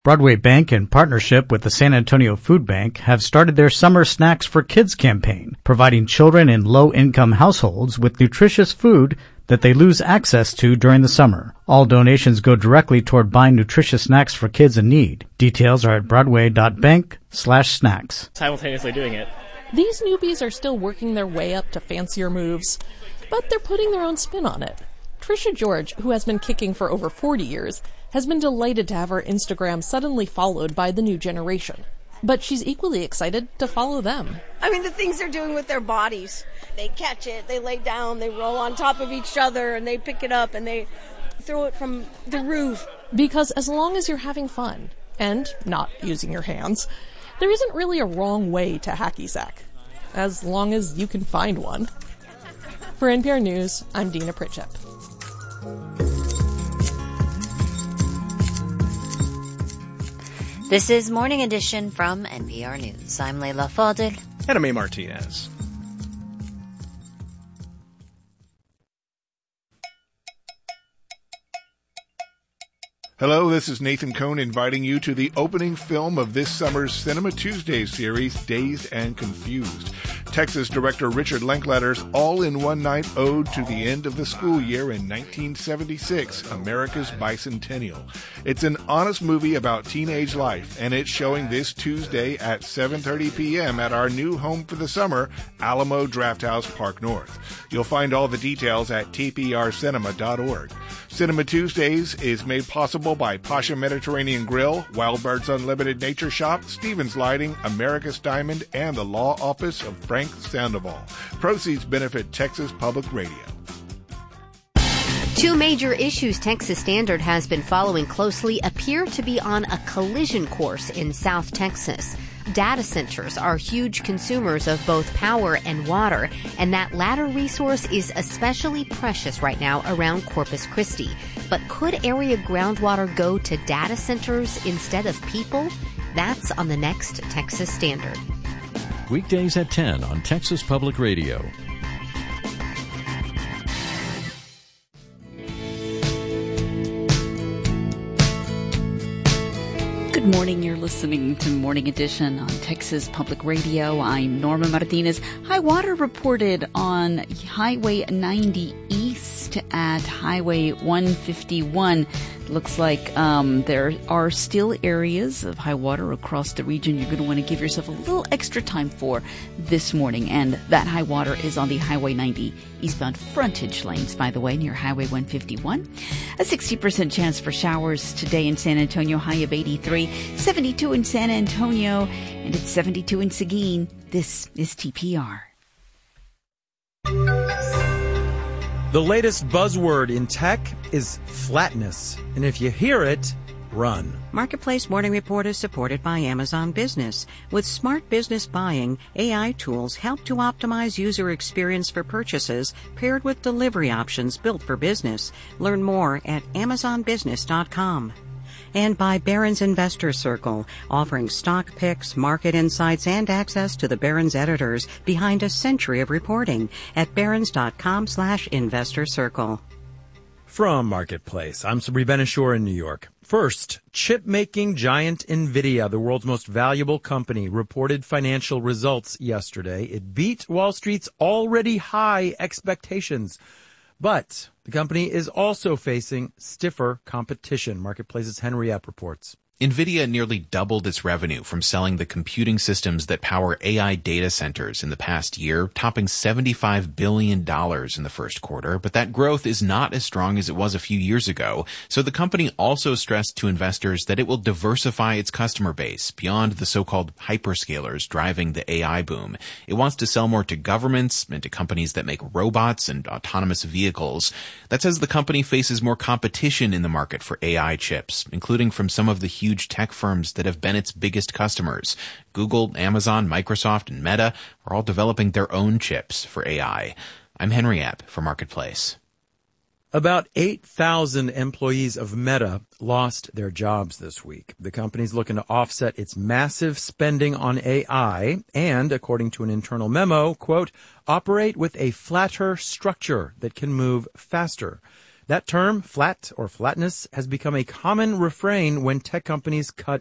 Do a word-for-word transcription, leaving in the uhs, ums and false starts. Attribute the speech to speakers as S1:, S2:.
S1: Broadway Bank, in partnership with the San Antonio Food Bank, have started their Summer Snacks for Kids campaign, providing children in low-income households with nutritious food that they lose access to during the summer. All donations go directly toward buying nutritious snacks for kids in need. Details are at broadway.bank slash snacks.
S2: Simultaneously doing it.
S3: These newbies are still working their way up to fancier moves, but they're putting their own spin on it. Trisha George, who has been kicking for over forty years, has been delighted to have her Instagram suddenly followed by the new generation. But she's equally excited to follow them.
S4: I mean, the things they're doing with their bodies. They catch it, they lay down, they roll on top of each other, and they pick it up, and they throw it from the roof.
S3: Because as long as you're having fun, and not using your hands, there isn't really a wrong way to hacky sack. As long as you can find one. For N P R News, I'm Dina Pritchett.
S5: This is Morning Edition from N P R News. I'm Leila Fadel.
S6: And I'm A. Martinez.
S7: Hello, this is Nathan Cohn inviting you to the opening film of this summer's Cinema Tuesdays series, Dazed and Confused. Texas director Richard Linklater's all-in-one night ode to the end of the school year in nineteen seventy-six, America's Bicentennial. It's an honest movie about teenage life, and it's showing this Tuesday at seven thirty p.m. at our new home for the summer, Alamo Drafthouse Park North. You'll find all the details at t p r cinema dot org. Cinema Tuesdays is made possible by Pasha Mediterranean Grill, Wild Birds Unlimited Nature Shop, Stevens Lighting, America's Diamond, and the Law Office of Frank Sandoval. Proceeds benefit Texas Public Radio.
S8: Two major issues Texas Standard has been following closely appear to be on a collision course in South Texas. Data centers are huge consumers of both power and water, and that latter resource is especially precious right now around Corpus Christi. But could area groundwater go to data centers instead of people? That's on the next Texas Standard.
S9: Weekdays at ten on Texas Public Radio.
S10: Good morning. You're listening to Morning Edition on Texas Public Radio. I'm Norma Martinez. High water reported on Highway ninety East at Highway one fifty-one. Looks like um, there are still areas of high water across the region you're going to want to give yourself a little extra time for this morning. And that high water is on the Highway ninety eastbound frontage lanes, by the way, near Highway one fifty-one. A sixty percent chance for showers today in San Antonio, high of eighty-three, seventy-two in San Antonio, and it's seventy-two in Seguin. This is T P R.
S11: The latest buzzword in tech is flatness. And if you hear it, run.
S12: Marketplace Morning Report is supported by Amazon Business. With smart business buying, A I tools help to optimize user experience for purchases paired with delivery options built for business. Learn more at amazon business dot com. And by Barron's Investor Circle, offering stock picks, market insights, and access to the Barron's editors behind a century of reporting at barrons.com slash investor circle.
S11: From Marketplace, I'm Sabri Ben-Achour in New York. First, chip-making giant NVIDIA, the world's most valuable company, reported financial results yesterday. It beat Wall Street's already high expectations. But the company is also facing stiffer competition. Marketplace's Henry Epp reports.
S13: NVIDIA nearly doubled its revenue from selling the computing systems that power A I data centers in the past year, topping seventy-five billion dollars in the first quarter. But that growth is not as strong as it was a few years ago. So the company also stressed to investors that it will diversify its customer base beyond the so-called hyperscalers driving the A I boom. It wants to sell more to governments and to companies that make robots and autonomous vehicles. That says the company faces more competition in the market for A I chips, including from some of the huge Huge tech firms that have been its biggest customers. Google, Amazon, Microsoft, and Meta are all developing their own chips for A I. I'm Henry Epp for Marketplace.
S11: About eight thousand employees of Meta lost their jobs this week. The company's looking to offset its massive spending on A I and, according to an internal memo, quote, operate with a flatter structure that can move faster. That term, flat or flatness, has become a common refrain when tech companies cut